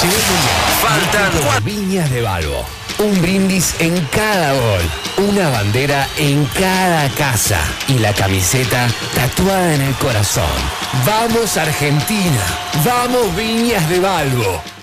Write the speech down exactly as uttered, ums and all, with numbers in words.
nivel mundial. Faltan cuatro. Viñas de Balbo. Un brindis en cada gol. Una bandera en cada casa. Y la camiseta tatuada en el corazón. ¡Vamos Argentina! ¡Vamos Viñas de Balbo!